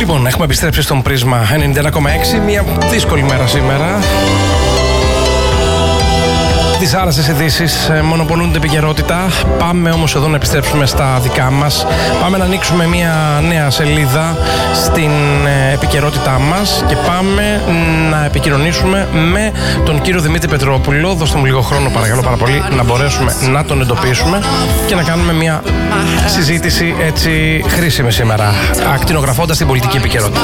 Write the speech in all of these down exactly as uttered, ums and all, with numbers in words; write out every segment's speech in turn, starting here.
Λοιπόν, έχουμε επιστρέψει στον Πρίσμα ενενήντα ένα κόμμα έξι. Μια δύσκολη μέρα σήμερα. Δυσάρεστες ειδήσεις μονοπολούν την επικαιρότητα. Πάμε όμως εδώ να επιστρέψουμε στα δικά μας. Πάμε να ανοίξουμε μια νέα σελίδα στην επικαιρότητά μας και πάμε να επικοινωνήσουμε με τον κύριο Δημήτρη Πετρόπουλο. Δώστε μου λίγο χρόνο, παρακαλώ πάρα πολύ, να μπορέσουμε να τον εντοπίσουμε και να κάνουμε μια συζήτηση έτσι χρήσιμη σήμερα, ακτινογραφώντας την πολιτική επικαιρότητα.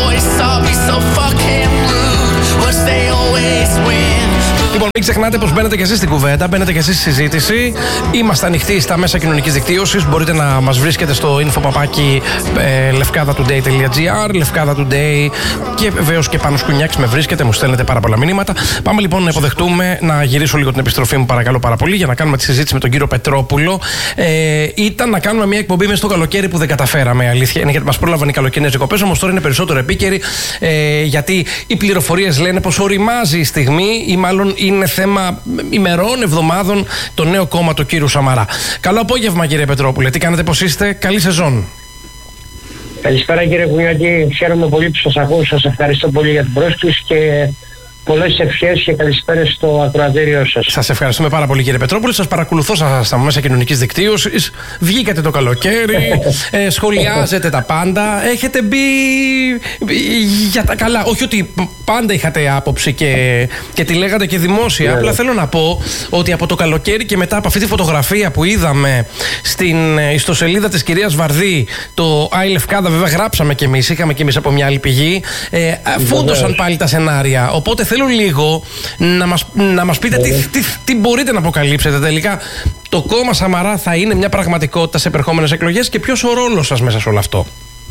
Λοιπόν, μην ξεχνάτε πως μπαίνετε και εσείς στην κουβέντα, μπαίνετε και εσείς στη συζήτηση. Είμαστε ανοιχτοί στα μέσα κοινωνικής δικτύωσης. Μπορείτε να μας βρίσκετε στο info παπάκι ε, lefkadatoday.gr, Lefkada Today και βεβαίως και πάνω Σκουνιάκης με βρίσκεται, μου στέλνετε πάρα πολλά μηνύματα. Πάμε λοιπόν να υποδεχτούμε, να γυρίσω λίγο την επιστροφή μου, παρακαλώ πάρα πολύ, για να κάνουμε τη συζήτηση με τον κύριο Πετρόπουλο. Ε, ήταν να κάνουμε μια εκπομπή μέσα στο καλοκαίρι που δεν καταφέραμε, αλήθεια. Είναι γιατί μας πρόλαβαν οι καλοκαιρινές διακοπές, όμως τώρα είναι περισσότερο επίκαιρη, ε, γιατί οι πληροφορίες λένε πως οριμάζει η στιγμή ή μάλλον είναι θέμα ημερών, εβδομάδων το νέο κόμμα του κύριου Σαμαρά. Καλό απόγευμα, κύριε Πετρόπουλε. Τι κάνετε, πώς είστε? Καλή σεζόν. Καλησπέρα, κύριε Κουνιάκη. Χαίρομαι πολύ που σας ακούω. Σας ευχαριστώ πολύ για την πρόσκληση και πολλές ευχές και καλησπέρες στο ακροατήριό σας. Σας ευχαριστούμε πάρα πολύ, κύριε Πετρόπουλε. Σας παρακολουθώ στα μέσα κοινωνικής δικτύωσης. Βγήκατε το καλοκαίρι, ε, σχολιάζετε τα πάντα. Έχετε μπει για τα καλά. Όχι ότι πάντα είχατε άποψη και, και τη λέγατε και δημόσια. Απλά θέλω να πω ότι από το καλοκαίρι και μετά από αυτή τη φωτογραφία που είδαμε στην ιστοσελίδα της κυρίας Βαρδί, το I Lefkada, βέβαια γράψαμε κι εμείς, είχαμε κι εμείς από μια άλλη πηγή, ε, φούντωσαν πάλι τα σενάρια. Οπότε θέλω λίγο να μας, να μας πείτε τι, τι, τι μπορείτε να αποκαλύψετε τελικά. Το κόμμα Σαμαρά θα είναι μια πραγματικότητα σε επερχόμενες εκλογές και ποιος ο ρόλος σας μέσα σε όλο αυτό?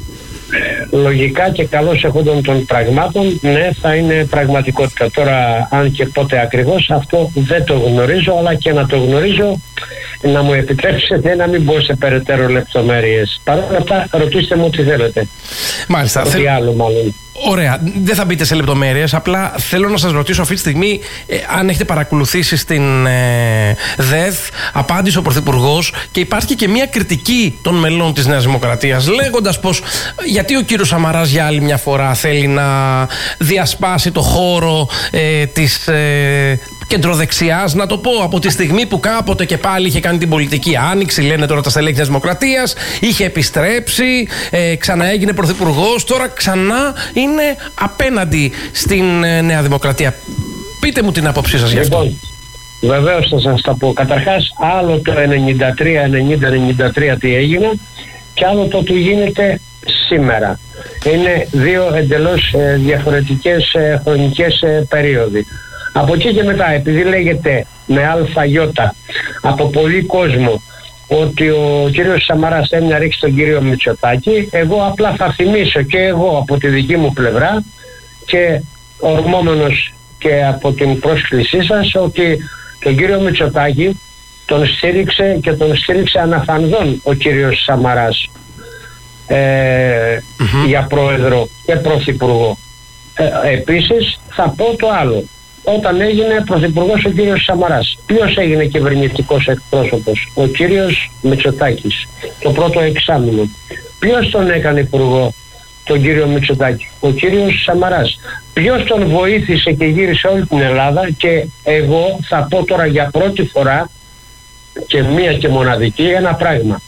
Λογικά και καλώς εχόντων των πραγμάτων, ναι, θα είναι πραγματικότητα. Τώρα, αν και πότε ακριβώς, αυτό δεν το γνωρίζω, αλλά και να το γνωρίζω, να μου επιτρέψετε να μην μπω σε περαιτέρω λεπτομέρειες. Παρ' όλα αυτά, ρωτήστε μου τι θέλετε. Μάλιστα. Τι Θέλ... άλλο, μάλλον. Ωραία. Δεν θα μπείτε σε λεπτομέρειες. Απλά θέλω να σας ρωτήσω αυτή τη στιγμή, ε, αν έχετε παρακολουθήσει στην ε, ΔΕΘ, απάντησε ο Πρωθυπουργός και υπάρχει και μια κριτική των μελών της Νέας Δημοκρατίας, λέγοντας πως γιατί ο κύριος Σαμαράς για άλλη μια φορά θέλει να διασπάσει το χώρο ε, της ε, κεντροδεξιάς, να το πω, από τη στιγμή που κάποτε και πάλι είχε κάνει την πολιτική άνοιξη, λένε τώρα τα στελέχη της Δημοκρατίας, είχε επιστρέψει, ε, ξανά έγινε πρωθυπουργός, τώρα ξανά είναι απέναντι στην ε, Νέα Δημοκρατία. Πείτε μου την άποψή σας γι' αυτό. Λοιπόν, βεβαίως θα σας τα πω. Καταρχάς, άλλο το ενενήντα τρία ενενήντα ενενήντα τρία τι έγινε και άλλο το τι γίνεται σήμερα. Είναι δύο εντελώς ε, διαφορετικές ε, χρονικές ε, περίοδοι. Από εκεί και μετά, επειδή λέγεται με αλφαγιώτα από πολύ κόσμο ότι ο κύριος Σαμαράς θέλει να ρίξει τον κύριο Μητσοτάκη, εγώ απλά θα θυμίσω και εγώ από τη δική μου πλευρά και ορμόμενος και από την πρόσκλησή σας ότι τον κύριο Μητσοτάκη τον στήριξε και τον στήριξε αναφανδόν ο κύριος Σαμαράς ε, mm-hmm. για πρόεδρο και πρωθυπουργό. Ε, επίσης θα πω το άλλο. Όταν έγινε πρωθυπουργός ο κύριος Σαμαράς, ποιος έγινε κυβερνητικός εκπρόσωπος? Ο κύριος Μητσοτάκης, το πρώτο εξάμηνο. Ποιος τον έκανε υπουργό τον κύριο Μητσοτάκη? Ο κύριος Σαμαράς. Ποιος τον βοήθησε και γύρισε όλη την Ελλάδα? Και εγώ θα πω τώρα για πρώτη φορά και μία και μοναδική ένα πράγμα.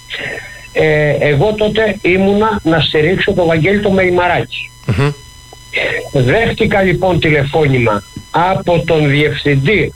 Ε, εγώ τότε ήμουνα να στηρίξω τον Βαγγέλη το Μεϊμαράκη. Mm-hmm. Δέχτηκα λοιπόν τηλεφώνημα από τον διευθυντή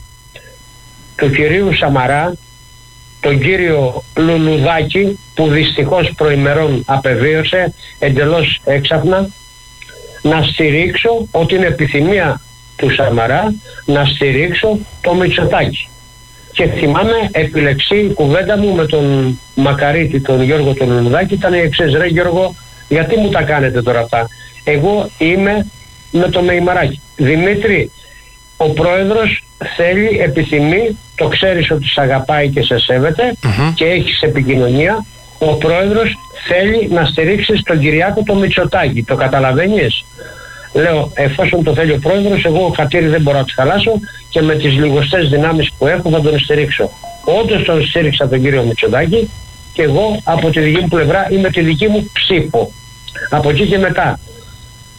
του κυρίου Σαμαρά, τον κύριο Λουλουδάκη, που δυστυχώς προημερών απεβίωσε εντελώς έξαφνα, να στηρίξω, ότι είναι επιθυμία του Σαμαρά, να στηρίξω το Μητσοτάκη. Και θυμάμαι επιλεξή η κουβέντα μου με τον Μακαρίτη, τον Γιώργο τον Λουλουδάκη, ήταν η εξής: ρε Γιώργο, γιατί μου τα κάνετε τώρα αυτά? Εγώ είμαι με το Μεϊμαράκη. Δημήτρη, ο πρόεδρος θέλει, επιθυμεί, το ξέρεις ότι σε αγαπάει και σε σέβεται mm-hmm. και έχεις επικοινωνία. Ο πρόεδρος θέλει να στηρίξεις τον Κυριάκο το Μητσοτάκη. Το καταλαβαίνεις? Λέω, εφόσον το θέλει ο πρόεδρος, εγώ χατήρι δεν μπορώ να τους χαλάσω και με τις λιγοστές δυνάμεις που έχω θα τον στηρίξω. Όντως τον στήριξα τον κύριο Μητσοτάκη και εγώ από τη δική μου πλευρά είμαι τη δική μου ψήφο. Από εκεί και μετά,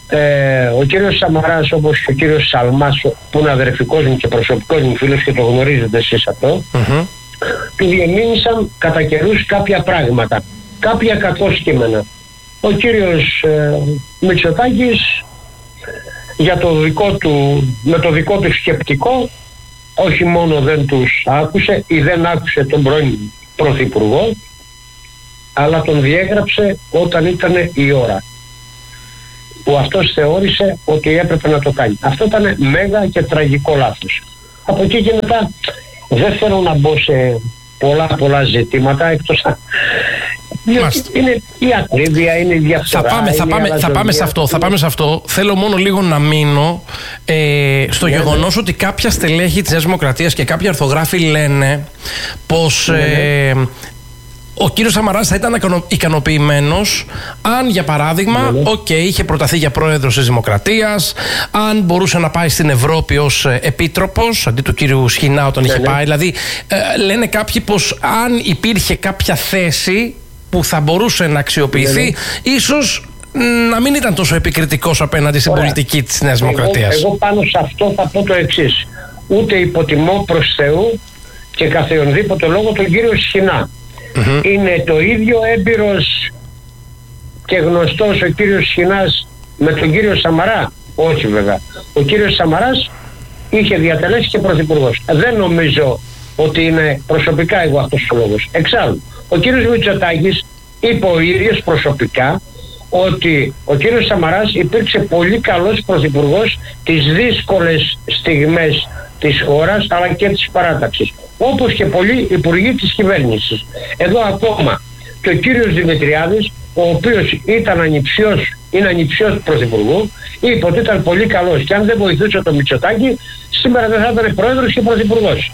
ε, ο κύριος Σαμαράς, όπως και ο κύριος Σαλμάς, που είναι αδερφικός μου και προσωπικός μου φίλος και το γνωρίζετε εσείς αυτό, mm-hmm. του διεμήνυσαν κατά καιρούς κάποια πράγματα, κάποια κακό κείμενα. Ο κύριος ε, Μητσοτάκης για το δικό του, με το δικό του σκεπτικό, όχι μόνο δεν τους άκουσε ή δεν άκουσε τον πρώην πρωθυπουργό, αλλά τον διέγραψε όταν ήταν η ώρα, που αυτός θεώρησε ότι έπρεπε να το κάνει. Αυτό ήταν μέγα και τραγικό λάθος. Από εκεί και μετά δεν θέλω να μπω σε πολλά πολλά ζητήματα, εκτός είναι η ακρίβεια, είναι η διαφθορά. Θα πάμε, θα πάμε, θα πάμε σε αυτό, θα πάμε σε αυτό. Θέλω μόνο λίγο να μείνω ε, στο ναι, γεγονός ναι. ότι κάποια στελέχη της Νέας Δημοκρατίας και κάποιοι αρθογράφοι λένε πως ναι, ναι. Ε, ο κύριος Σαμαράς θα ήταν ικανοποιημένος αν, για παράδειγμα, ναι, ναι. Okay, είχε προταθεί για πρόεδρος της Δημοκρατίας, αν μπορούσε να πάει στην Ευρώπη ως επίτροπος αντί του κύριου Σχοινά όταν ναι, είχε ναι. πάει. Δηλαδή, ε, λένε κάποιοι πως αν υπήρχε κάποια θέση που θα μπορούσε να αξιοποιηθεί, ναι, ναι. ίσως να μην ήταν τόσο επικριτικός απέναντι στην Ωραία. πολιτική της Νέας Δημοκρατίας. Εγώ, εγώ πάνω σε αυτό θα πω το εξής. Ούτε υποτιμώ προς Θεού και καθεονδήποτε λόγο τον κύριο Σχοινά. Mm-hmm. Είναι το ίδιο έμπειρος και γνωστός ο κύριος Σχοινάς με τον κύριο Σαμαρά? Όχι βέβαια. Ο κύριος Σαμαράς είχε διατελέσει και πρωθυπουργός. Δεν νομίζω ότι είναι προσωπικά εγώ αυτός ο λόγος. Εξάλλου, ο κύριος Μητσοτάκης είπε ο ίδιος προσωπικά ότι ο κύριος Σαμαράς υπήρξε πολύ καλός πρωθυπουργός τις δύσκολες στιγμές της χώρας αλλά και της παράταξης, όπως και πολλοί υπουργοί της κυβέρνησης. Εδώ ακόμα και ο κύριος Δημητριάδης, ο οποίος ήταν ανιψιός, είναι ανιψιός πρωθυπουργού, είπε ότι ήταν πολύ καλός και αν δεν βοηθούσε το Μητσοτάκη σήμερα δεν θα ήταν πρόεδρος και πρωθυπουργός.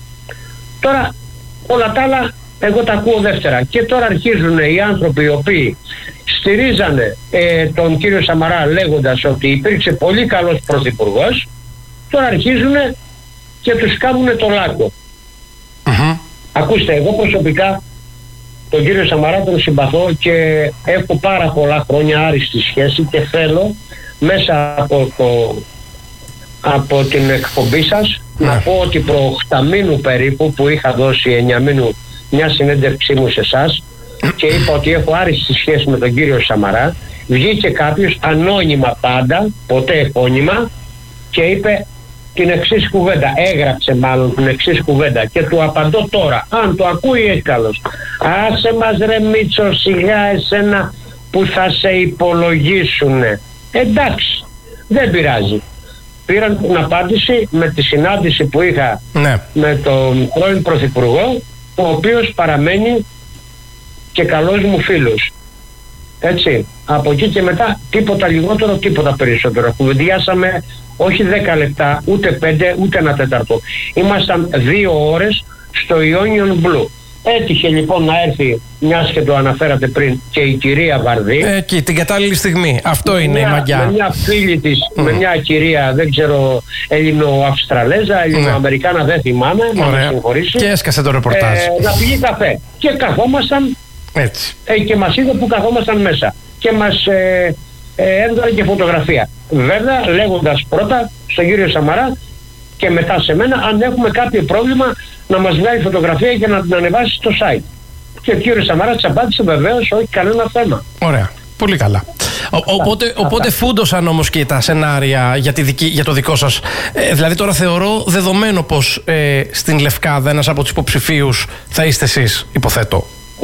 Τώρα όλα τα άλλα εγώ τα ακούω δεύτερα και τώρα αρχίζουν οι άνθρωποι οι οποίοι στηρίζανε ε, τον κύριο Σαμαρά λέγοντας ότι υπήρξε πολύ καλός πρωθυπουργός, τώρα αρχίζουν και τους κάνουν το λάκκο. Mm-hmm. Ακούστε, εγώ προσωπικά τον κύριο Σαμαρά τον συμπαθώ και έχω πάρα πολλά χρόνια άριστη σχέση και θέλω μέσα από, το, από την εκπομπή σας mm. να πω ότι προ οκτώ μήνου περίπου που είχα δώσει εννιά μήνου μια συνέντευξή μου σε εσάς και είπα ότι έχω άριστη σχέση με τον κύριο Σαμαρά, βγήκε κάποιος ανώνυμα πάντα, ποτέ επώνυμα, και είπε την εξής κουβέντα, έγραψε μάλλον την εξής κουβέντα και του απαντώ τώρα, αν το ακούει έχει καλώς. Άσε μας ρε Μίτσο σιγά εσένα που θα σε υπολογίσουνε. Εντάξει, δεν πειράζει. Πήραν την απάντηση με τη συνάντηση που είχα ναι. με τον πρώην πρωθυπουργό, ο οποίος παραμένει και καλός μου φίλος. Έτσι, από εκεί και μετά τίποτα λιγότερο, τίποτα περισσότερο. Κουβεντιάσαμε όχι δέκα λεπτά, ούτε πέντε, ούτε ένα τέταρτο. Ήμασταν δύο ώρες στο Ionian Blue. Έτυχε λοιπόν να έρθει, μιας και το αναφέρατε πριν, και η κυρία Βαρδί. Εκεί, την κατάλληλη στιγμή. Αυτό με είναι μια, η μαγιά. Με μια φίλη της, mm. με μια κυρία, δεν ξέρω, Ελληνο-Αυστραλέζα, Ελληνο-Αμερικάνα, δεν θυμάμαι, να με συγχωρήσει. Και έσκασε το ρεπορτάζ. Ε, να πηγεί καφέ. Και καθόμασταν, έτσι. Ε, και μας είδε που καθόμασταν μέσα. Και μας ε, ε, έβγαλε και φωτογραφία. Βέβαια, λέγοντας πρώτα στον κύριο Σαμαρά και μετά σε μένα, αν έχουμε κάποιο πρόβλημα, να μας βγάλει φωτογραφία και να την ανεβάσει στο site. Και ο κύριος Σαμαράς της απάντησε βεβαίως, όχι κανένα θέμα. Ωραία. Πολύ καλά. Ο, οπότε, οπότε φούντωσαν όμως και τα σενάρια για, τη δική, για το δικό σας. Ε, δηλαδή τώρα θεωρώ δεδομένο πως ε, στην Λευκάδα ένας από τους υποψηφίους θα είστε εσείς, υποθέτω.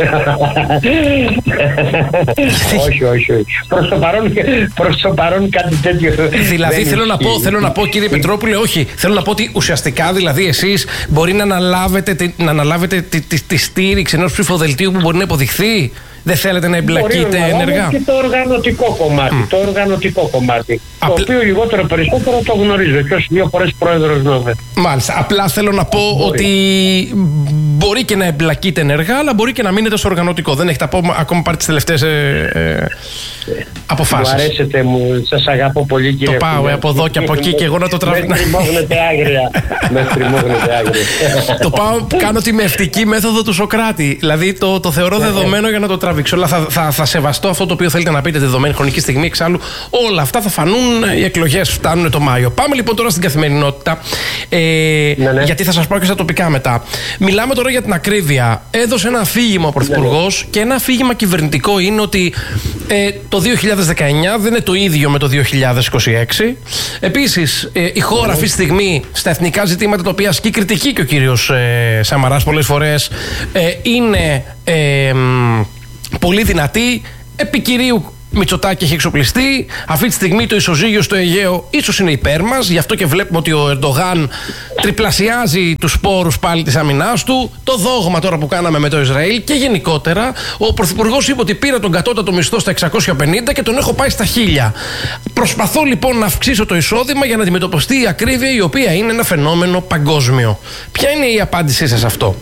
όχι, όχι, όχι. Προς το παρόν, προς το παρόν κάτι τέτοιο. Δηλαδή θέλω να, πω, θέλω να πω κύριε Πετρόπουλε, όχι. Θέλω να πω ότι ουσιαστικά δηλαδή εσείς μπορεί να αναλάβετε, να αναλάβετε τη, τη, τη στήριξη ενός ψηφοδελτίου που μπορεί να υποδειχθεί. Δεν θέλετε να εμπλακείτε ενεργά. Και το οργανωτικό κομμάτι. Mm. Το οργανωτικό κομμάτι. Απλ... Το οποίο λιγότερο περισσότερο το γνωρίζω. Και ως δύο φορές πρόεδρος νόμου. Μάλιστα. Απλά θέλω να πω μπορεί. ότι μπορεί και να εμπλακείτε ενεργά, αλλά μπορεί και να μείνετε στο οργανωτικό. Δεν έχετε ακόμα πάρει τις τελευταίες ε, ε, αποφάσεις. Μου αρέσετε, μου, σας αγαπώ πολύ, κύριε. Το πάω ε, από εδώ και από εκεί και εγώ να το τραβήξω. Με στριμώχνετε άγρια. Με στριμώχνετε άγρια. Το πάω, κάνω τη μευτική μέθοδο του Σοκράτη. Δηλαδή το, το θεωρώ δεδομένο για να το τραβήξω. Αλλά θα, θα, θα σεβαστώ αυτό το οποίο θέλετε να πείτε δεδομένη χρονική στιγμή. Εξάλλου όλα αυτά θα φανούν, οι εκλογές φτάνουν το Μάιο. Πάμε λοιπόν τώρα στην καθημερινότητα. Ε, ναι, ναι. Γιατί θα σας πάω και στα τοπικά μετά. Μιλάμε τώρα για την ακρίβεια. Έδωσε ένα αφήγημα ο Πρωθυπουργός, ναι, ναι. και ένα αφήγημα κυβερνητικό είναι ότι ε, το δύο χιλιάδες δεκαεννιά δεν είναι το ίδιο με το δύο χιλιάδες είκοσι έξι. Επίσης, ε, η χώρα αυτή τη στιγμή στα εθνικά ζητήματα τα οποία ασκεί κριτική και ο κύριος ε, Σαμαράς πολλές φορές ε, είναι ε, πολύ δυνατή. Επί κυρίου Μητσοτάκη έχει εξοπλιστεί. Αυτή τη στιγμή το ισοζύγιο στο Αιγαίο ίσως είναι υπέρ μας. Γι' αυτό και βλέπουμε ότι ο Ερντογάν τριπλασιάζει τους σπόρους πάλι της αμυνάς του. Το δόγμα τώρα που κάναμε με το Ισραήλ και γενικότερα ο Πρωθυπουργός είπε ότι πήρα τον κατώτατο μισθό στα εξακόσια πενήντα και τον έχω πάει στα χίλια. Προσπαθώ λοιπόν να αυξήσω το εισόδημα για να αντιμετωπιστεί η ακρίβεια, η οποία είναι ένα φαινόμενο παγκόσμιο. Ποια είναι η απάντησή σας σε αυτό?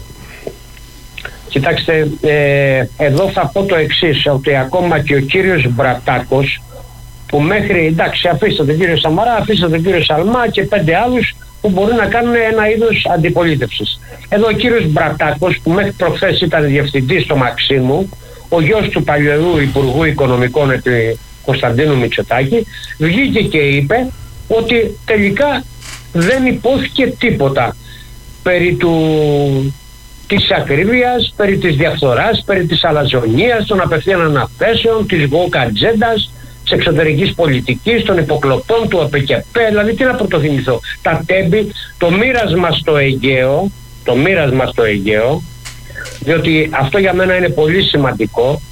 Κοιτάξτε, ε, εδώ θα πω το εξής, ότι ακόμα και ο κύριος Μπρατάκος, που μέχρι, εντάξει, αφήστε τον κύριο Σαμαρά, αφήστε τον κύριο Σαλμά και πέντε άλλους που μπορούν να κάνουν ένα είδος αντιπολίτευσης. Εδώ ο κύριος Μπρατάκος, που μέχρι προχθές ήταν διευθυντής στο Μαξίμου, ο γιος του παλιού Υπουργού Οικονομικών επί Κωνσταντίνου Μητσοτάκη, βγήκε και είπε ότι τελικά δεν υπόθηκε τίποτα περί του... της ακρίβειας, περί της διαφθοράς, περί της αλαζονίας, των απευθείαν αναθέσεων, της woke ατζέντας, της εξωτερικής πολιτικής, των υποκλοπών του ΑΠΚΠ. Δηλαδή τι να πρωτοθυμηθώ, τα τέμπη, το μοίρασμα στο Αιγαίο, το μοίρασμα στο Αιγαίο, διότι αυτό για μένα είναι πολύ σημαντικό.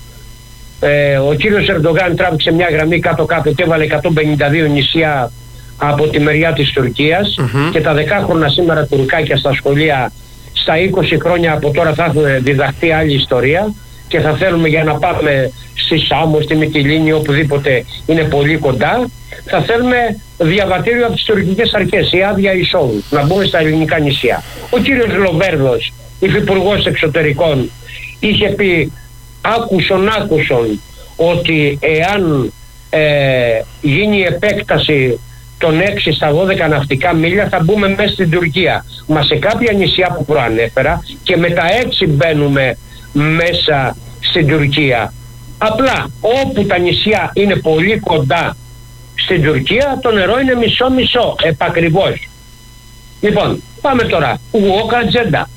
Ε, ο κύριος Ερντογάν τράβηξε μια γραμμή κάτω-κάτω και έβαλε εκατόν πενήντα δύο νησιά από τη μεριά της Τουρκίας, mm-hmm. και τα δεκάχρονα σήμερα τουρκάκια στα σχολεία στα είκοσι χρόνια από τώρα θα έχουν διδαχθεί άλλη ιστορία και θα θέλουμε, για να πάμε στη Σάμο, στη Μυτιλήνη, οπουδήποτε είναι πολύ κοντά, θα θέλουμε διαβατήριο από τις τουρκικές αρχές, η άδεια εισόδου, να μπούμε στα ελληνικά νησιά. Ο κύριος Λοβέρδος, υφυπουργός εξωτερικών, είχε πει άκουσον άκουσον ότι εάν ε, γίνει η επέκταση των έξι στα δώδεκα ναυτικά μίλια θα μπούμε μέσα στην Τουρκία. Μα σε κάποια νησιά που προανέφερα και με τα έξι μπαίνουμε μέσα στην Τουρκία. Απλά όπου τα νησιά είναι πολύ κοντά στην Τουρκία το νερό είναι μισό-μισό, επακριβώς. Λοιπόν, πάμε τώρα. Ουόκα ατζέντα.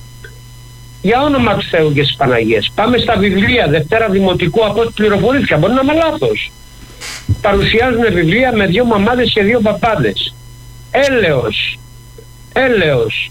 Για όνομα του Θεού και της Παναγίας. Πάμε στα βιβλία Δευτέρα Δημοτικού, από ό,τι πληροφορήθηκα. Μπορεί να είμαι λάθος. Παρουσιάζουν βιβλία με δύο μαμάδες και δύο παπάδες. Έλεος, έλεος,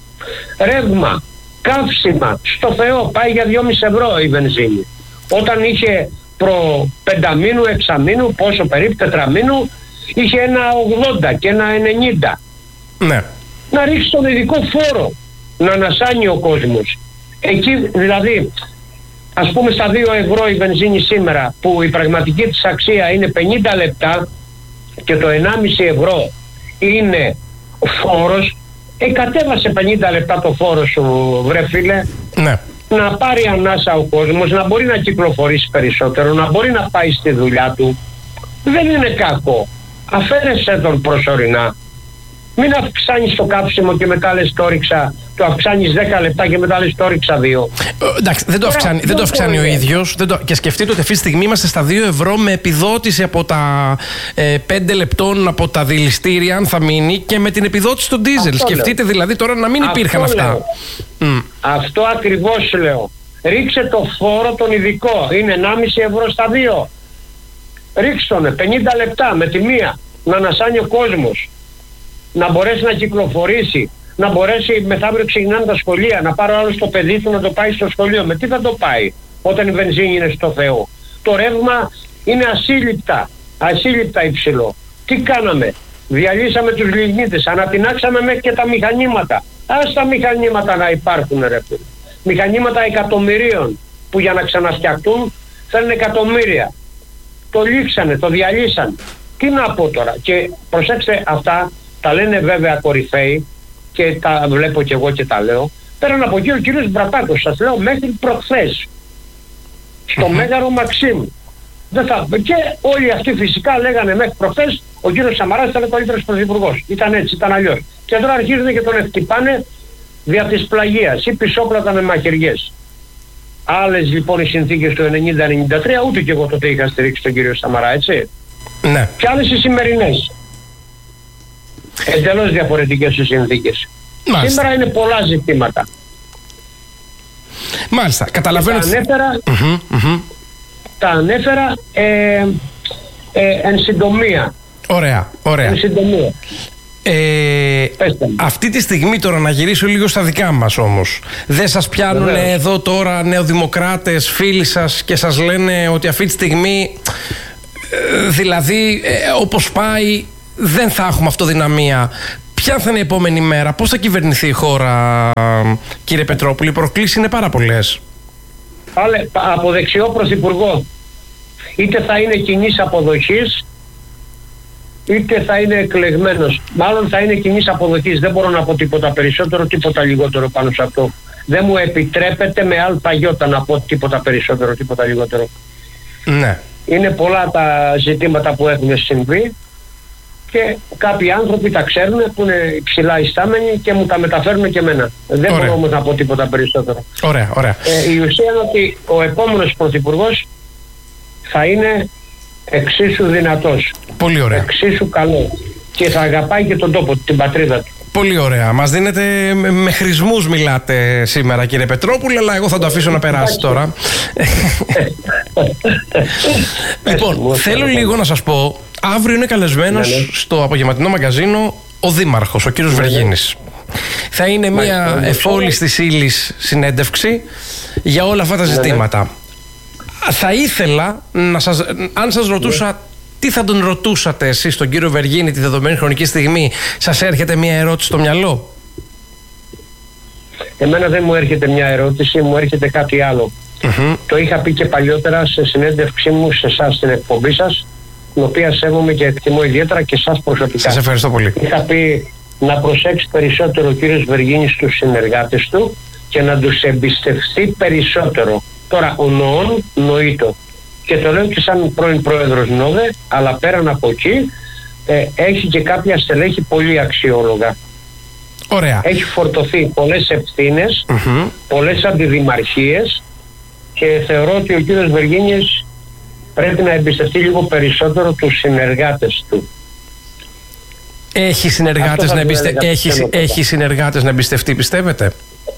ρεύμα, καύσιμα, στο Θεό, πάει για δυόμισι ευρώ η βενζίνη. Όταν είχε προ πενταμήνου, εξαμήνου, πόσο περίπου, τετραμήνου, είχε ένα ογδόντα και ένα ενενήντα. Ναι. Να ρίξει τον ειδικό φόρο, να ανασάνει ο κόσμος. Εκεί δηλαδή... Ας πούμε στα δύο ευρώ η βενζίνη σήμερα, που η πραγματική της αξία είναι πενήντα λεπτά και το ενάμιση ευρώ είναι φόρος, ε, κατέβασε πενήντα λεπτά το φόρο σου, βρε φίλε. Ναι. Να πάρει ανάσα ο κόσμος, να μπορεί να κυκλοφορήσει περισσότερο, να μπορεί να πάει στη δουλειά του. Δεν είναι κακό. Αφαίρεσαι τον προσωρινά. Μην αυξάνεις το κάψιμο και μετά λες το ρίξα, το αυξάνεις δέκα λεπτά και μετά λες το ρίξα δύο. Ε, εντάξει, δεν το αυξάνει, δεν το αυξάνει ο ίδιος. Το, και σκεφτείτε ότι αυτή τη στιγμή είμαστε στα δύο ευρώ με επιδότηση από τα ε, πέντε λεπτών από τα δηληστήρια, αν θα μείνει, και με την επιδότηση του ντίζελ. Σκεφτείτε λέω. Δηλαδή τώρα να μην αυτό υπήρχαν αυτά. Mm. Αυτό ακριβώς λέω. Ρίξε το φόρο τον ειδικό. Είναι ενάμιση ευρώ στα δύο. Ρίξτε τον πενήντα λεπτά με τη μία. Να ανασάνει ο κόσμος. Να μπορέσει να κυκλοφορήσει, να μπορέσει μεθαύριο ξεκινάνε τα σχολεία, να πάρει ο άλλος το παιδί του να το πάει στο σχολείο. Με τι θα το πάει όταν η βενζίνη είναι στο Θεό? Το ρεύμα είναι ασύλληπτα, ασύλληπτα υψηλό. Τι κάναμε? Διαλύσαμε τους λιγνίτες, ανατινάξαμε μέχρι και τα μηχανήματα. Ας τα μηχανήματα να υπάρχουν, ρε φίλε. Μηχανήματα εκατομμυρίων που για να ξαναφτιαχτούν θέλουν εκατομμύρια. Το λήξανε, το διαλύσανε. Τι να πω τώρα? Και προσέξτε, αυτά τα λένε βέβαια κορυφαίοι και τα βλέπω και εγώ και τα λέω. Πέραν από εκεί ο κύριος Μπρατάκος, σας λέω μέχρι προχθές, στο mm-hmm. Μέγαρο Μαξίμ. Δεν θα... Και όλοι αυτοί φυσικά λέγανε μέχρι προχθές ο κύριος Σαμαράς ήταν ο καλύτερος πρωθυπουργός. Ήταν έτσι, ήταν αλλιώς. Και τώρα αρχίζουν και τον εκτυπάνε δια της πλαγίας ή πισόπλατα με μαχαιριές. Άλλες λοιπόν οι συνθήκες του ενενήντα ενενήντα τρία, ούτε και εγώ τότε είχα στηρίξει τον κύριο Σαμαρά, έτσι. Ναι. Και άλλες οι σημερινές. Εντελώς διαφορετικές οι συνθήκες. Μάλιστα. Σήμερα είναι πολλά ζητήματα. Μάλιστα, καταλαβαίνω. Τα ανέφερα, mm-hmm, mm-hmm. τα ανέφερα ε, ε, εν συντομία. Ωραία, ωραία. Εν συντομία. Ε, αυτή τη στιγμή τώρα να γυρίσω λίγο στα δικά μας όμως. Δεν σας πιάνουν Βεβαίως. Εδώ τώρα νεοδημοκράτες, φίλοι σας και σας λένε ότι αυτή τη στιγμή ε, δηλαδή ε, όπως πάει δεν θα έχουμε αυτοδυναμία. Ποια θα είναι η επόμενη μέρα, πώς θα κυβερνηθεί η χώρα, κύριε Πετρόπουλη? Οι προκλήσεις είναι πάρα πολλές. Πάλε, από δεξιό πρωθυπουργό, είτε θα είναι κοινής αποδοχής είτε θα είναι εκλεγμένος. Μάλλον θα είναι κοινής αποδοχής. Δεν μπορώ να πω τίποτα περισσότερο, τίποτα λιγότερο πάνω σε αυτό. Δεν μου επιτρέπεται με αλφαγιώτα να πω τίποτα περισσότερο, τίποτα λιγότερο. Ναι. Είναι πολλά τα ζητήματα που έχουν συμβεί και κάποιοι άνθρωποι τα ξέρουν που είναι υψηλά ιστάμενοι και μου τα μεταφέρουν και εμένα. Δεν ωραία. Μπορώ όμως να πω τίποτα περισσότερο. Ωραία, ωραία. Ε, η ουσία είναι ότι ο επόμενος πρωθυπουργός θα είναι εξίσου δυνατός. Πολύ ωραία. Εξίσου καλό. Και θα αγαπάει και τον τόπο, την πατρίδα του. Πολύ ωραία. Μας δίνετε με χρησμούς μιλάτε σήμερα, κύριε Πετρόπουλε, αλλά εγώ θα το αφήσω να περάσει τώρα. Λοιπόν, θέλω λίγο να σας πω, αύριο είναι καλεσμένος ναι, ναι. στο απογευματινό μαγκαζίνο ο Δήμαρχος, ο κύριος ναι, Βεργίνης. Ναι. Θα είναι μια εφόλης της ύλης συνέντευξη για όλα αυτά τα ζητήματα. Ναι, ναι. Θα ήθελα, να σας, αν σας ρωτούσα ναι. τι θα τον ρωτούσατε εσείς τον κύριο Βεργίνη τη δεδομένη χρονική στιγμή, σας έρχεται μια ερώτηση στο μυαλό? Εμένα δεν μου έρχεται μια ερώτηση, μου έρχεται κάτι άλλο. Mm-hmm. Το είχα πει και παλιότερα σε συνέντευξή μου σε εσάς στην εκπομπή σας, την οποία σέβομαι και εκτιμώ ιδιαίτερα και εσάς προσωπικά. Σας ευχαριστώ πολύ. Είχα πει να προσέξει περισσότερο ο κύριος Βεργίνης στους συνεργάτες του και να τους εμπιστευτεί περισσότερο. Τώρα ο νοών νοείτο. Και το λέω και σαν πρώην πρόεδρος ΝΟΔΕ, αλλά πέραν από εκεί ε, έχει και κάποια στελέχη πολύ αξιόλογα. Ωραία. Έχει φορτωθεί πολλές ευθύνες, mm-hmm. πολλές αντιδημαρχίες και θεωρώ ότι ο κύριος Βεργίνης πρέπει να εμπιστευτεί λίγο περισσότερο τους συνεργάτες του. Έχει συνεργάτες, να, εμπιστε... έχει, έχει συνεργάτες να εμπιστευτεί, πιστεύετε?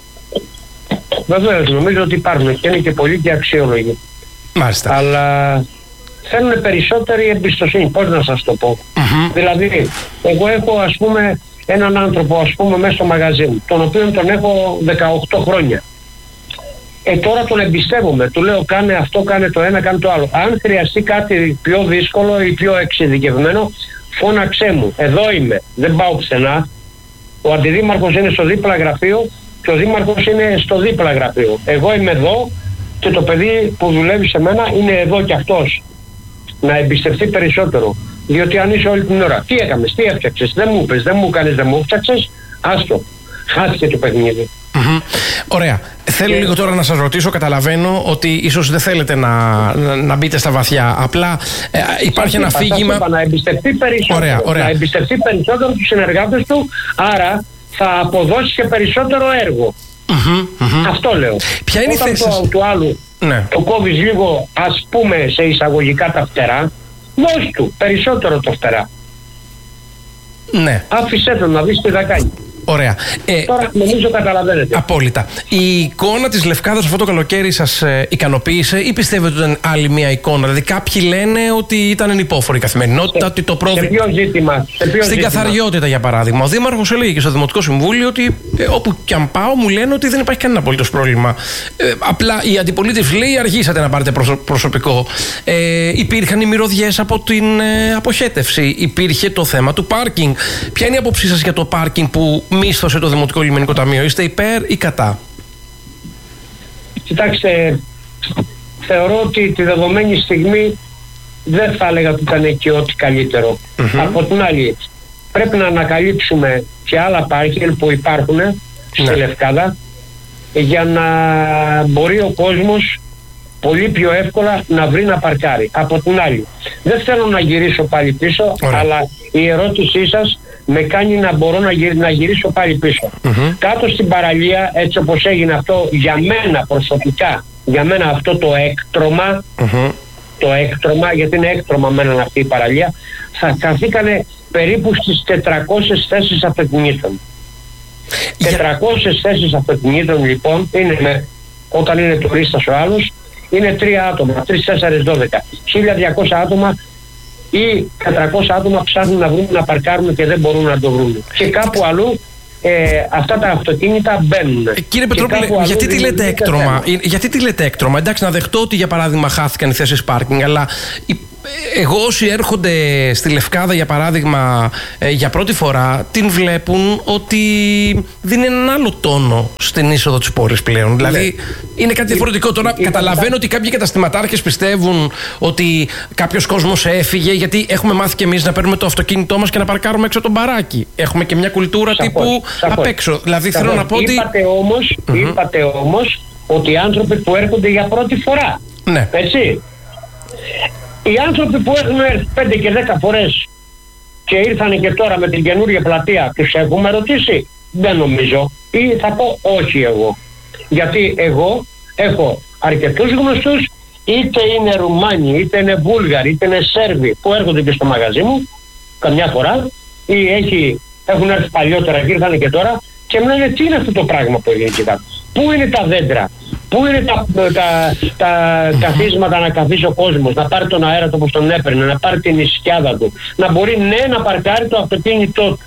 Βεβαίως, νομίζω ότι υπάρχουν και είναι και πολλοί και αξιόλογοι. Μάλιστα. Αλλά θέλουν περισσότερη εμπιστοσύνη. Πώς να σας το πω? Mm-hmm. Δηλαδή, εγώ έχω ας πούμε έναν άνθρωπο ας πούμε μέσα στο μαγαζί μου, τον οποίο τον έχω δεκαοκτώ χρόνια. Ε, τώρα τον εμπιστεύομαι. Του λέω κάνε αυτό, κάνε το ένα, κάνε το άλλο. Αν χρειαστεί κάτι πιο δύσκολο ή πιο εξειδικευμένο, φώναξέ μου. Εδώ είμαι. Δεν πάω πουθενά. Ο αντιδήμαρχος είναι στο δίπλα γραφείο και ο δήμαρχος είναι στο δίπλα γραφείο. Εγώ είμαι εδώ και το παιδί που δουλεύει σε μένα είναι εδώ κι αυτός. Να εμπιστευτεί περισσότερο. Διότι αν είσαι όλη την ώρα, τι έκαμες, τι έφτιαξες, δεν μου είπες, δεν μου κάνεις, δεν μου έφτιαξες, άστο. Χάθηκε το παιχνίδι. Mm-hmm. Ωραία. Θέλω λίγο τώρα να σας ρωτήσω, καταλαβαίνω ότι ίσως δεν θέλετε να, να, να μπείτε στα βαθιά. Απλά ε, υπάρχει ένα αφήγημα. Να εμπιστευτεί περισσότερο. Ωραία, ωραία. Να εμπιστευτεί περισσότερο τους συνεργάτες του, άρα θα αποδώσει και περισσότερο έργο. Mm-hmm, mm-hmm. Αυτό λέω. Ποια είναι Όταν η θέση το, του άλλου ναι. το κόβεις λίγο, ας πούμε σε εισαγωγικά τα φτερά, δώσ' του περισσότερο το φτερά. Ναι. Άφησέ τον να δεις τι θα κάνει. Ωραία. Ε, Τώρα νομίζω καταλαβαίνετε. Απόλυτα. Η εικόνα της Λευκάδας αυτό το καλοκαίρι σας ε, ικανοποίησε ή πιστεύετε ότι ήταν άλλη μια εικόνα? Δηλαδή κάποιοι λένε ότι ήταν ενυπόφορη η καθημερινότητα, σε, ότι το πρόβλημα. Σε ποιο ζήτημα? Σε ποιο Στην ζήτημα? καθαριότητα για παράδειγμα. Ο Δήμαρχος έλεγε και στο Δημοτικό Συμβούλιο ότι ε, όπου κι αν πάω μου λένε ότι δεν υπάρχει κανένα απολύτως πρόβλημα. Ε, απλά η αντιπολίτευση λέει αργήσατε να πάρετε προσω, προσωπικό. Ε, υπήρχαν οι μυρωδιές από την ε, αποχέτευση. Υπήρχε το θέμα του πάρκινγκ. Ποια είναι η άποψή σας για το πάρκινγκ που μίσθωσε το Δημοτικό Λιμενικό Ταμείο? Είστε υπέρ ή κατά? Κοιτάξτε, θεωρώ ότι τη δεδομένη στιγμή δεν θα έλεγα ότι ήταν και ό,τι καλύτερο. Mm-hmm. Από την άλλη, πρέπει να ανακαλύψουμε και άλλα πάρκινγκ που υπάρχουν στη ναι. Λευκάδα για να μπορεί ο κόσμος πολύ πιο εύκολα να βρει να παρκάρει. Από την άλλη, δεν θέλω να γυρίσω πάλι πίσω, Ωραία. αλλά η ερώτησή σας με κάνει να μπορώ να, γυρι, να γυρίσω πάλι πίσω. Mm-hmm. Κάτω στην παραλία, έτσι όπως έγινε αυτό, για μένα προσωπικά, για μένα αυτό το έκτρωμα, mm-hmm. το έκτρωμα, γιατί είναι έκτρωμα μένα αυτή η παραλία, θα καθήκανε περίπου στις τετρακόσιες θέσεις αυτοκινήτων. Yeah. τετρακόσιες θέσεις αυτοκινήτων λοιπόν, είναι με, όταν είναι τουρίστας ο άλλος, είναι τρία άτομα, τρεις, τέσσερις, δώδεκα. χίλια διακόσια άτομα ή τετρακόσια άτομα ψάχνουν να βρουν να παρκάρουν και δεν μπορούν να το βρουν. Και κάπου αλλού ε, αυτά τα αυτοκίνητα μπαίνουν. Ε, κύριε Πετρόπουλε, γιατί τι λέτε έκτρωμα? Γιατί τι λέτε έκτρωμα? Εντάξει, να δεχτώ ότι για παράδειγμα χάθηκαν οι θέσεις πάρκινγκ, αλλά η, εγώ όσοι έρχονται στη Λευκάδα για παράδειγμα ε, για πρώτη φορά, την βλέπουν ότι δίνει έναν άλλο τόνο στην είσοδο της πόλης πλέον. Δηλαδή είναι κάτι διαφορετικό. Τώρα η, καταλαβαίνω η, ότι κάποιοι καταστηματάρχες πιστεύουν ότι κάποιος κόσμος έφυγε, γιατί έχουμε μάθει κι εμείς να παίρνουμε το αυτοκίνητό μας και να παρκάρουμε έξω από τον μπαράκι. Έχουμε και μια κουλτούρα σαφώς, τύπου σαφώς. απ' έξω. Δηλαδή σαφώς. θέλω να πω ότι. Είπατε όμως, mm-hmm. είπατε όμως ότι οι άνθρωποι που έρχονται για πρώτη φορά. Ναι. Έτσι. Οι άνθρωποι που έχουν έρθει πέντε και δέκα φορές και ήρθαν και τώρα με την καινούργια πλατεία, τους έχουμε ρωτήσει? Δεν νομίζω. Ή θα πω όχι εγώ. Γιατί εγώ έχω αρκετούς γνωστούς, είτε είναι Ρουμάνοι, είτε είναι Βούλγαροι, είτε είναι Σέρβοι, που έρχονται και στο μαγαζί μου καμιά φορά, ή έχει, έχουν έρθει παλιότερα και ήρθαν και τώρα και μου λένε τι είναι αυτό το πράγμα που έγινε εκεί κάτω. Πού είναι τα δέντρα? Πού είναι τα, τα, τα καθίσματα να καθίσει ο κόσμος, να πάρει τον αέρα του όπως τον έπαιρνε, να πάρει την ισιάδα του, να μπορεί ναι να παρκάρει το αυτοκίνητό του.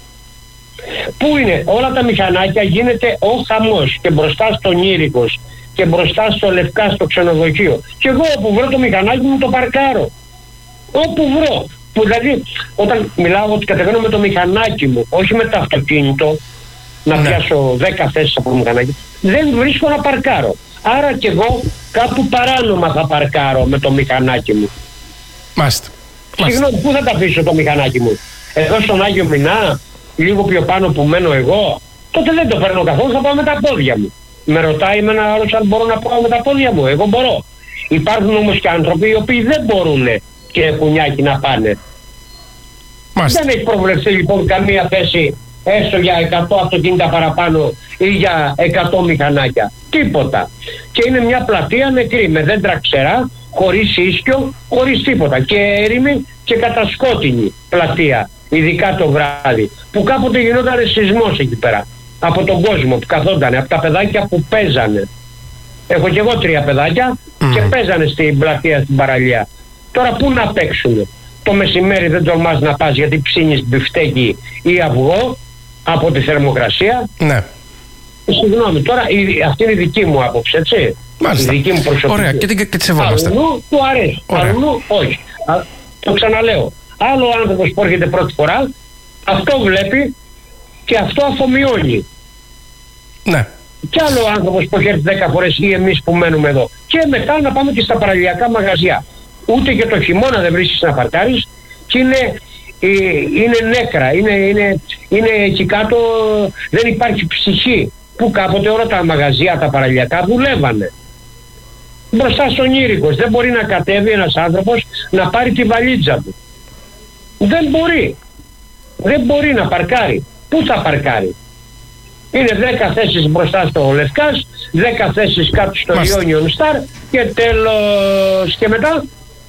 Πού είναι? Όλα τα μηχανάκια, γίνεται ο χαμός και μπροστά στον Ήρικος και μπροστά στο Λευκά στο ξενοδοχείο. Και εγώ όπου βρω το μηχανάκι μου το παρκάρω. Όπου βρω. Που δηλαδή όταν μιλάω ότι κατεβαίνω με το μηχανάκι μου, όχι με το αυτοκίνητο, να ναι. πιάσω δέκα θέσεις από το μηχανάκι, δεν βρίσκω να παρκάρω. Άρα και εγώ κάπου παράνομα θα παρκάρω με το μηχανάκι μου. Μάστε. Συγγνώμη, πού θα τα αφήσω το μηχανάκι μου? Εδώ στον Άγιο Μινά, λίγο πιο πάνω που μένω εγώ? Τότε δεν το παίρνω καθόλου, θα πάω με τα πόδια μου. Με ρωτάει με ένα άλλο αν μπορώ να πάω με τα πόδια μου? Εγώ μπορώ. Υπάρχουν όμως και άνθρωποι οι οποίοι δεν μπορούν και κουνιάκι να πάνε. Μάστε. Δεν έχει προβλεφθεί λοιπόν καμία θέση έστω για εκατό αυτοκίνητα παραπάνω ή για εκατό μηχανάκια. Τίποτα. Και είναι μια πλατεία νεκρή, με δέντρα ξερά, χωρίς ίσκιο, χωρίς τίποτα. Και έρημη και κατασκότεινη πλατεία, ειδικά το βράδυ. Που κάποτε γινόταν σεισμός εκεί πέρα. Από τον κόσμο που καθόντανε, από τα παιδάκια που παίζανε. Έχω και εγώ τρία παιδάκια mm. και παίζανε στην πλατεία στην παραλία. Τώρα πού να παίξουν? Το μεσημέρι δεν τολμάς να πας γιατί ψήνεις μπιφτέκι ή αυγό από τη θερμοκρασία. Ναι. Συγγνώμη, τώρα η, αυτή είναι η δική μου άποψη, έτσι. Μάλιστα. Η δική μου προσωπική. Ωραία, και, και, και τη σεβόμαστε. Αλλού του αρέσει, αλλού όχι. Α, το ξαναλέω. Άλλο άνθρωπος που έρχεται πρώτη φορά, αυτό βλέπει και αυτό αφομοιώνει. Ναι. Κι άλλο άνθρωπος που έχει έρθει δέκα φορές ή εμείς που μένουμε εδώ. Και μετά να πάμε και στα παραλιακά μαγαζιά. Ούτε και το χειμώνα δεν βρίσκεις να παρκάρεις και είναι, ε, είναι νέκρα, είναι, είναι, είναι εκεί κάτω, δεν υπάρχει ψυχή. Που κάποτε όλα τα μαγαζιά, τα παραλιακά δουλεύανε. Μπροστά στον Ήρικος δεν μπορεί να κατέβει ένας άνθρωπος να πάρει τη βαλίτσα του. Δεν μπορεί. Δεν μπορεί να παρκάρει. Πού θα παρκάρει? Είναι δέκα θέσεις μπροστά στο Λευκάς, δέκα θέσεις κάτω στο Ionian Star και τέλος. Και μετά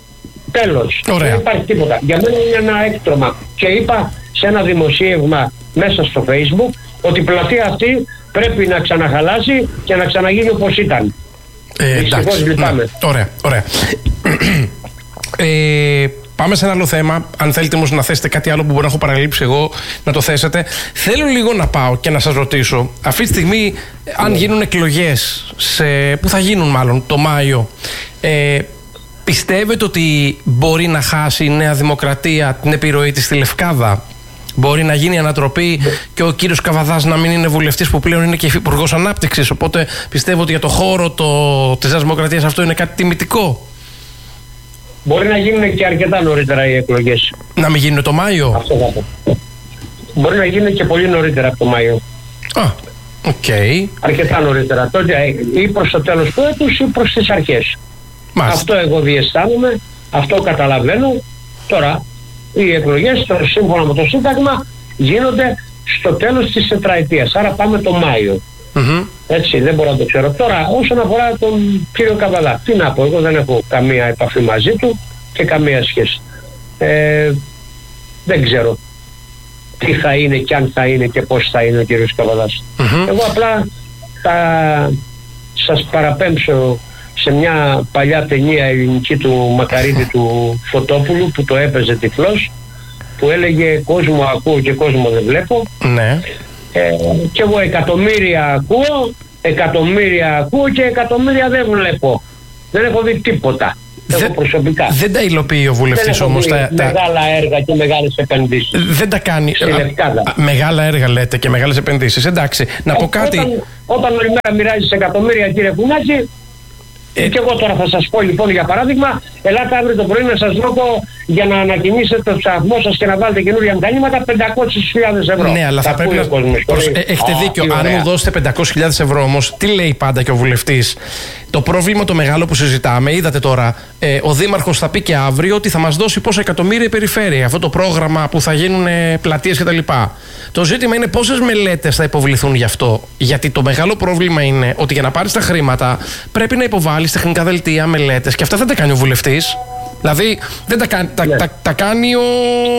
τέλος. Ωραία. Δεν υπάρχει τίποτα. Για μένα είναι ένα έκτρωμα. Και είπα σε ένα δημοσίευμα μέσα στο Facebook ότι η πλατεία αυτή πρέπει να ξαναχαλάσει και να ξαναγίνει όπως ήταν. Ε, εντάξει, λυπάμαι. Ναι, ωραία, ωραία. ε, πάμε σε ένα άλλο θέμα. Αν θέλετε όμως να θέσετε κάτι άλλο που μπορεί να έχω παραλείψει εγώ, να το θέσετε. Θέλω λίγο να πάω και να σας ρωτήσω. Αυτή τη στιγμή, αν γίνουν εκλογές, σε, που θα γίνουν μάλλον το Μάιο, ε, πιστεύετε ότι μπορεί να χάσει η Νέα Δημοκρατία την επιρροή της στη Λευκάδα? Μπορεί να γίνει ανατροπή και ο κύριος Καβαδάς να μην είναι βουλευτής που πλέον είναι και υπουργός ανάπτυξης? Οπότε πιστεύω ότι για το χώρο το, της Νέας Δημοκρατίας αυτό είναι κάτι τιμητικό. Μπορεί να γίνουν και αρκετά νωρίτερα οι εκλογές. Να μην γίνουν το Μάιο? Αυτό θα πω. Μπορεί να γίνουν και πολύ νωρίτερα από το Μάιο. Α, Okay. Αρκετά νωρίτερα τότε, ή προς το τέλος του έτους ή προς τις αρχές. Μάλιστα. Αυτό εγώ διαισθάνομαι, αυτό καταλαβαίνω. Τώρα οι εκλογές σύμφωνα με το Σύνταγμα γίνονται στο τέλος της τετραετίας, άρα πάμε το Μάιο. Mm-hmm. Έτσι, δεν μπορώ να το ξέρω. Τώρα όσον αφορά τον κύριο Καβαδά, τι να πω, εγώ δεν έχω καμία επαφή μαζί του και καμία σχέση. Ε, δεν ξέρω τι θα είναι και αν θα είναι και πώς θα είναι ο κύριος Καβαδάς. Mm-hmm. Εγώ απλά θα σας παραπέμψω σε μια παλιά ταινία ελληνική του Μακαρίδη του Φωτόπουλου που το έπαιζε τυφλός, που έλεγε κόσμο ακούω και κόσμο δεν βλέπω. Ναι. Ε, και εγώ εκατομμύρια ακούω, εκατομμύρια ακούω και εκατομμύρια δεν βλέπω. Δεν έχω δει τίποτα. Δεν, εγώ προσωπικά. Δεν τα υλοποιεί ο βουλευτής όμως. Δεν έχω τα, μεγάλα τα... έργα και μεγάλες επενδύσεις. Δεν τα κάνει. Α, α, μεγάλα έργα λέτε και μεγάλες επενδύσεις. Εντάξει, να πω κάτι. Όταν, όταν όλη μέρα μοιράζεις εκατομμύρια, κύριε Κουνάκη, Ε, και εγώ τώρα θα σας πω λοιπόν για παράδειγμα, ελάτε αύριο το πρωί να σας δω για να ανακοινήσετε το σταθμό σας και να βάλετε καινούργια μηχανήματα πεντακόσιες χιλιάδες ευρώ. Ναι, αλλά θα, θα πρέπει να... Προς... Ε, έχετε Α, δίκιο, αν μου δώσετε πεντακόσιες χιλιάδες ευρώ όμως, τι λέει πάντα και ο βουλευτής? Το πρόβλημα το μεγάλο που συζητάμε, είδατε τώρα, ε, ο Δήμαρχος θα πει και αύριο ότι θα μας δώσει πόσα εκατομμύρια η περιφέρεια, αυτό το πρόγραμμα που θα γίνουν πλατείες κτλ. Το ζήτημα είναι πόσες μελέτες θα υποβληθούν γι' αυτό. Γιατί το μεγάλο πρόβλημα είναι ότι για να πάρεις τα χρήματα πρέπει να υποβάλεις τεχνικά δελτία, μελέτες και αυτά δεν τα κάνει ο βουλευτής. Δηλαδή δεν τα κάνει, τα, ναι. τα, τα κάνει ο...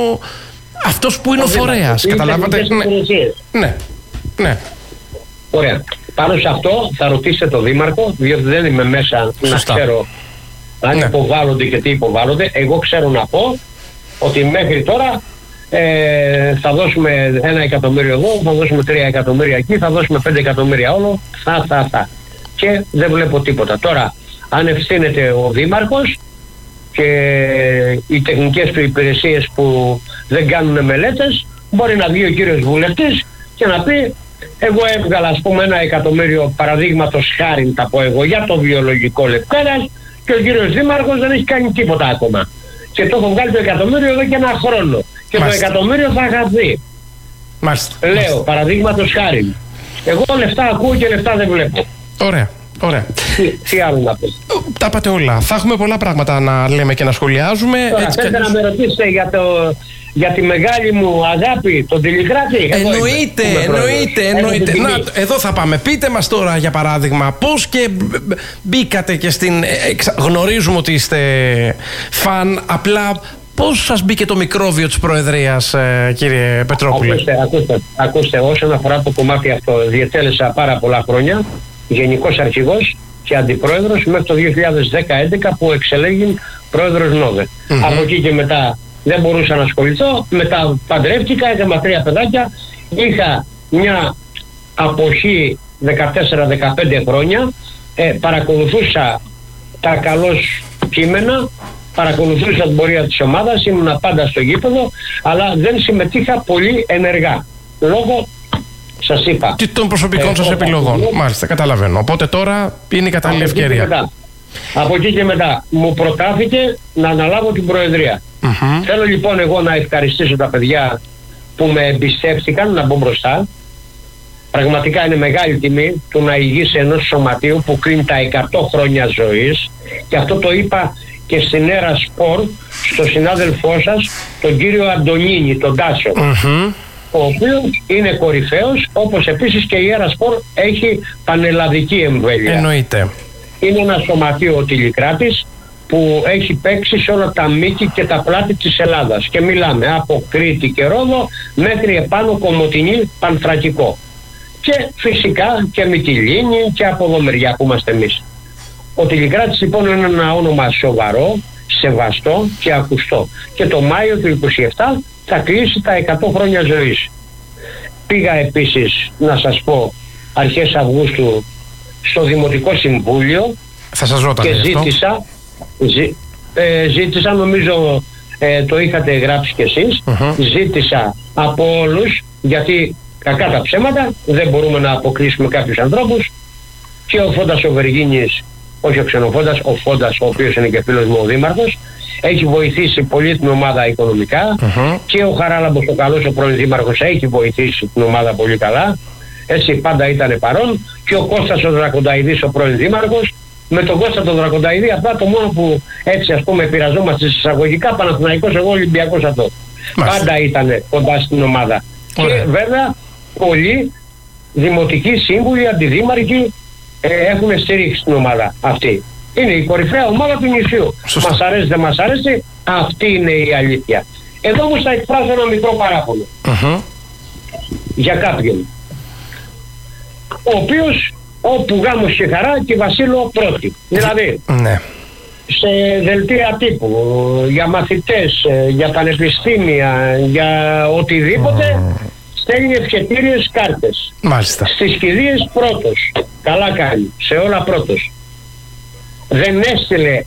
αυτός που είναι ο, ο φορέας. Καταλάβατε? Ναι. ναι. ναι. Ωραία. Πάνω σε αυτό θα ρωτήσετε τον Δήμαρχο, διότι δεν είμαι μέσα Σωστά. να ξέρω αν ναι. υποβάλλονται και τι υποβάλλονται. Εγώ ξέρω να πω ότι μέχρι τώρα ε, θα δώσουμε ένα εκατομμύριο εδώ, θα δώσουμε τρία εκατομμύρια εκεί, θα δώσουμε πέντε εκατομμύρια όλο, θα, θα, θα. Και δεν βλέπω τίποτα. Τώρα, αν ευθύνεται ο Δήμαρχος και οι τεχνικές του υπηρεσίες που δεν κάνουν μελέτες, μπορεί να βγει ο κύριος βουλευτής και να πει εγώ έβγαλα ας πούμε ένα εκατομμύριο παραδείγματος χάριν τα πω εγώ για το βιολογικό Λευκάδας και ο κύριος Δήμαρχος δεν έχει κάνει τίποτα ακόμα. Και το έχω βγάλει το εκατομμύριο εδώ και ένα χρόνο. Και Μάλιστα. το εκατομμύριο θα χαθεί. Μάλιστα. Λέω Μάλιστα. παραδείγματος χάριν. Εγώ λεφτά ακούω και λεφτά δεν βλέπω. Ωραία. Ωραία. Τι, τι άλλο να πεις? Τα είπατε όλα. Θα έχουμε πολλά πράγματα να λέμε και να σχολιάζουμε. Τώρα, θέλετε να με ρωτήσετε για, το, για τη μεγάλη μου αγάπη, τον Τηλικράτη? Εννοείται, εννοείται, εννοείται. Να, εδώ θα πάμε. Πείτε μας τώρα για παράδειγμα πώς και μπήκατε και στην... Γνωρίζουμε ότι είστε φαν, απλά πώς σας μπήκε το μικρόβιο της Προεδρίας, κύριε Πετρόπουλε? Ακούστε, ακούστε, ακούστε, όσον αφορά το κομμάτι αυτό, διετέλεσα πάρα πολλά χρόνια Γενικός Αρχηγός και Αντιπρόεδρος μέχρι το δύο χιλιάδες δέκα έντεκα που εξελέγει Πρόεδρος ΝΟΒΕ. Mm-hmm. Από εκεί και μετά δεν μπορούσα να ασχοληθώ, μετά παντρεύτηκα, έκανα τρία παιδάκια, είχα μια αποχή δεκατέσσερα δεκαπέντε χρόνια, ε, παρακολουθούσα τα καλώς κείμενα, παρακολουθούσα την πορεία της ομάδας, ήμουν πάντα στο γήπεδο, αλλά δεν συμμετείχα πολύ ενεργά, λόγω σας είπα. Και των προσωπικών ε, σας επιλογών. Ε, Μάλιστα, καταλαβαίνω. Οπότε τώρα είναι η κατάλληλη ευκαιρία. Μετά, από εκεί και μετά μου προτάθηκε να αναλάβω την Προεδρία. Mm-hmm. Θέλω λοιπόν εγώ να ευχαριστήσω τα παιδιά που με εμπιστεύτηκαν να μπω μπροστά. Πραγματικά είναι μεγάλη τιμή του να ηγήσει ενός σωματείου που κρίνει τα εκατό χρόνια ζωής, και αυτό το είπα και στην Έρα Σπορ στο συνάδελφό σας, τον κύριο Αντωνίνη, τον Τάσο. Mm-hmm. Ο οποίος είναι κορυφαίος, όπως επίσης και η Έρα Σπορ έχει πανελλαδική εμβέλεια. Εννοείται. Είναι ένα σωματείο ο Τηλικράτης που έχει παίξει σε όλα τα μήκη και τα πλάτη της Ελλάδας. Και μιλάμε από Κρήτη και Ρόδο μέχρι επάνω Κομοτηνή, Πανθρακικό. Και φυσικά και Μυτιλήνη και από εδώ μεριά που είμαστε εμείς. Ο Τηλικράτης λοιπόν είναι ένα όνομα σοβαρό, σεβαστό και ακουστό. Και το Μάιο του είκοσι επτά θα κλείσει τα εκατό χρόνια ζωής. Πήγα επίσης, να σας πω, αρχές Αυγούστου στο Δημοτικό Συμβούλιο. Θα σας ρώτα, και ζήτησα, ζή, ε, ζήτησα, νομίζω ε, το είχατε γράψει κι εσείς, uh-huh. ζήτησα από όλους, γιατί κακά τα ψέματα, δεν μπορούμε να αποκλείσουμε κάποιους ανθρώπους, και ο Φόντας ο Βεργίνης, όχι ο Ξενοφόντας, ο Φόντας, ο οποίος είναι και φίλος μου ο Δήμαρχος, έχει βοηθήσει πολύ την ομάδα οικονομικά, uh-huh. και ο Χαράλαμπος ο καλός, ο πρώην Δήμαρχος, έχει βοηθήσει την ομάδα πολύ καλά, Έτσι, πάντα ήταν παρόν. Και ο Κώστας ο Δρακονταϊδής, ο πρώην δήμαρχος. Με τον Κώστα τον Δρακονταϊδή, αυτά το μόνο που έτσι ας πούμε πειραζόμαστε εισαγωγικά, Παναθηναϊκός εγώ, Ολυμπιακός αυτό. Μάλιστα. Πάντα ήταν κοντά στην ομάδα. Ωραία. Και βέβαια πολλοί δημοτικοί σύμβουλοι, αντιδήμαρχοι ε, έχουν στηρίξει την ομάδα αυτή. Είναι η κορυφαία ομάδα του νησιού. Σωστά. Μας αρέσει δεν μας αρέσει, αυτή είναι η αλήθεια. Εδώ όμως θα εκφράσω ένα μικρό παράπονο uh-huh. για κάποιον, ο οποίος όπου γάμος και χαρά και Βασίλειο πρώτη. Δηλαδή ναι. σε δελτία τύπου, για μαθητές, για πανεπιστήμια, για οτιδήποτε mm. στέλνει ευχετήριες κάρτες. Μάλιστα. Στις κηδείες πρώτος. Καλά κάνει. Σε όλα πρώτος. Δεν έστειλε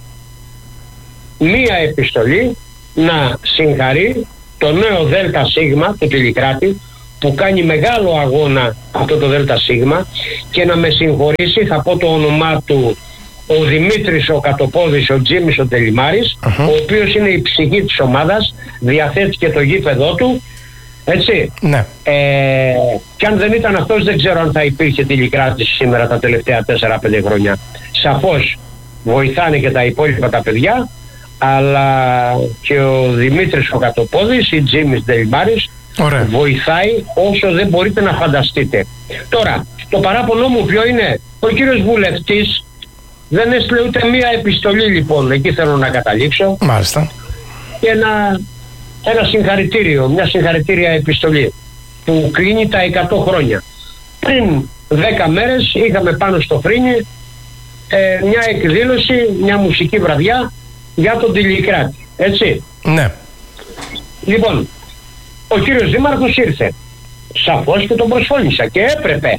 μία επιστολή να συγχαρεί το νέο ΔΣ του Τηλικράτη που κάνει μεγάλο αγώνα αυτό το ΔΣ και να με συγχωρήσει, θα πω το όνομά του, ο Δημήτρης ο Κατοπόδης, ο Τζίμις ο Τελιμάρης, uh-huh. ο οποίος είναι η ψυχή της ομάδας, διαθέτει και το γήπεδό του, έτσι. Ναι. Ε, και αν δεν ήταν αυτός δεν ξέρω αν θα υπήρχε Τηλικράτης σήμερα τα τελευταία τέσσερα πέντε χρόνια. Σαφώς βοηθάνε και τα υπόλοιπα τα παιδιά, αλλά και ο Δημήτρης ο Κατοπόδης, η Τζίμις Τελιμάρης, ωραία. Βοηθάει όσο δεν μπορείτε να φανταστείτε. Τώρα, το παράπονο μου ποιο είναι? Ο κύριος βουλευτής δεν έστειλε ούτε μία επιστολή, λοιπόν, εκεί θέλω να καταλήξω. Μάλιστα. Και ένα, ένα συγχαρητήριο, μια συγχαρητήρια επιστολή που κλείνει τα εκατό χρόνια. Πριν δέκα μέρες είχαμε πάνω στο Φρίνι ε, μια εκδήλωση, μια μουσική βραδιά για τον Τηλικράτη, έτσι. Ναι. Λοιπόν, ο κύριος Δήμαρχος ήρθε. Σαφώς και τον προσφώνησα και έπρεπε.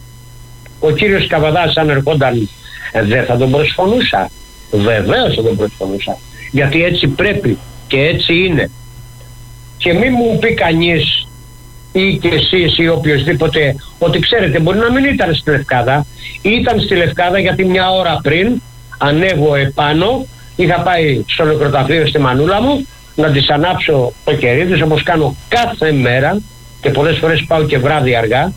Ο κύριος Καβαδάς αν ερχόταν δεν θα τον προσφωνούσα. Βεβαίως θα τον προσφωνούσα. Γιατί έτσι πρέπει και έτσι είναι. Και μη μου πει κανείς ή και εσείς ή οποιοσδήποτε ότι ξέρετε μπορεί να μην ήταν στη Λευκάδα. Ήταν στη Λευκάδα γιατί μια ώρα πριν ανέβω επάνω, είχα πάει στο νεκροταφείο στη μανούλα μου να της ανάψω το κερί της όπως κάνω κάθε μέρα και πολλές φορές πάω και βράδυ αργά.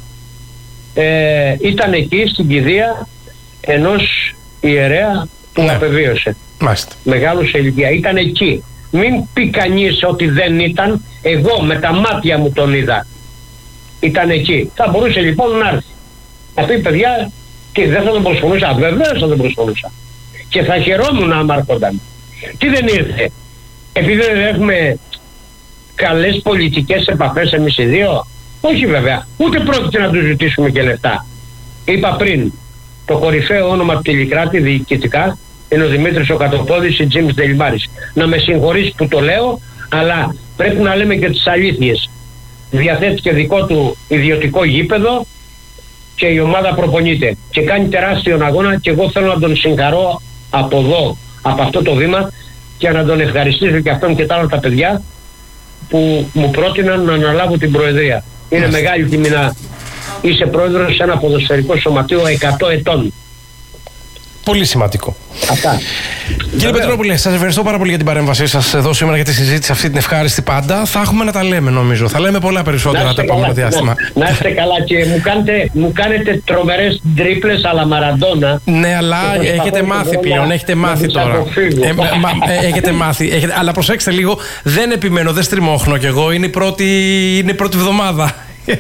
Ε, ήταν εκεί στην κηδεία ενός ιερέα που ναι. απεβίωσε. Μάλιστα. Μεγάλο σε ηλικία. Ήταν εκεί. Μην πει κανείς ότι δεν ήταν. Εγώ με τα μάτια μου τον είδα. Ήταν εκεί. Θα μπορούσε λοιπόν να έρθει. Να πει παιδιά τι δεν θα τον προσφωνούσα? Βεβαίως θα τον προσφωνούσα. Και θα χαιρόμουν άμα έρχονταν. Τι δεν ήρθε? Επειδή δεν έχουμε καλές πολιτικές επαφές εμείς οι δύο? Όχι βέβαια. Ούτε πρόκειται να τους ζητήσουμε και λεφτά. Είπα πριν, το κορυφαίο όνομα του Τηλικράτη διοικητικά είναι ο Δημήτρης ο Κατοπόδης, η Τζίμις Τελιμάρης. Να με συγχωρείς που το λέω, αλλά πρέπει να λέμε και τις αλήθειες. Διαθέτει και δικό του ιδιωτικό γήπεδο και η ομάδα προπονείται και κάνει τεράστιο αγώνα και εγώ θέλω να τον συγχαρώ από εδώ, από αυτό το βήμα και να τον ευχαριστήσω και αυτόν και τα άλλα τα παιδιά που μου πρότειναν να αναλάβω την προεδρία. Είναι yes. μεγάλη τιμή να είσαι πρόεδρος σε ένα ποδοσφαιρικό σωματείο εκατό ετών. Πολύ σημαντικό. Αυτά. Κύριε Πετρόπουλε, σας ευχαριστώ πάρα πολύ για την παρέμβασή σας εδώ σήμερα για τη συζήτηση αυτή την ευχάριστη πάντα. Θα έχουμε να τα λέμε νομίζω. Θα λέμε πολλά περισσότερα το επόμενο διάστημα. Να, να είστε καλά και μου κάνετε, μου κάνετε τρομερές τρίπλες αλλά Μαραντόνα. Ναι, αλλά έχετε μάθει πλέον. Έχετε μάθει τώρα. Ε, μα, ε, έχετε μάθει. Έχετε, αλλά προσέξτε λίγο, δεν επιμένω, δεν στριμώχνω κι εγώ. Είναι η πρώτη, είναι η πρώτη εβδομάδα.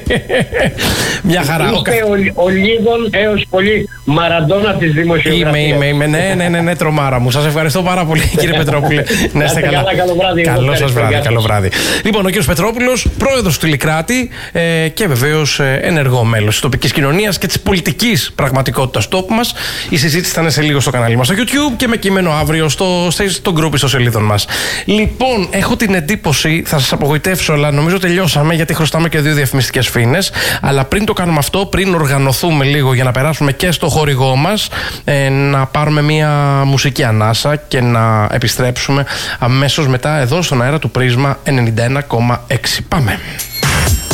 Μια χαρά. Είστε ο, ο λίγων έως πολύ Μαραντόνα της δημοσιογραφίας. Είμαι, είμαι, είμαι. Ναι, ναι, ναι, ναι, τρομάρα μου. Σας ευχαριστώ πάρα πολύ, κύριε Πετρόπουλε. Να είστε καλά. Καλό βράδυ. Καλό σας βράδυ. Καλό βράδυ. Λοιπόν, ο κύριος Πετρόπουλος, πρόεδρος του Τηλικράτη ε, και βεβαίως ε, ενεργό μέλος της τοπικής κοινωνίας και της πολιτικής πραγματικότητας τόπου μας. Η συζήτηση θα είναι σε λίγο στο κανάλι μας στο YouTube και με κείμενο αύριο στο, στο group ιστοσελίδων μας. Λοιπόν, έχω την εντύπωση, θα σας απογοητεύσω, αλλά νομίζω τελειώσαμε γιατί χρωστάμε και δύο διαφημιστικές φήνες. Αλλά πριν το κάνουμε αυτό, πριν οργανωθούμε λίγο για να περάσουμε και στο χορηγό μας, ε, να πάρουμε μια μουσική ανάσα και να επιστρέψουμε αμέσως μετά εδώ στον αέρα του Πρίσμα ενενήντα ένα κόμμα έξι. Πάμε.